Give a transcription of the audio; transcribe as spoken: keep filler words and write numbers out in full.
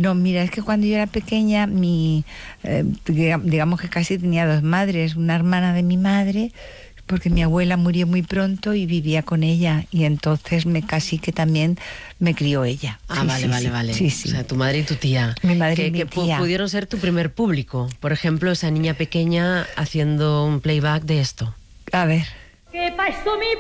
No, mira, es que cuando yo era pequeña, mi, eh, digamos que casi tenía dos madres, una hermana de mi madre, porque mi abuela murió muy pronto y vivía con ella, y entonces me casi que también me crió ella. Ah, sí, vale, sí, vale, sí, vale. Sí, sí. O sea, tu madre y tu tía. Mi madre que, y mi que pu- tía. pudieron ser tu primer público. Por ejemplo, esa niña pequeña haciendo un playback de esto. A ver. ¿Qué pasó, mi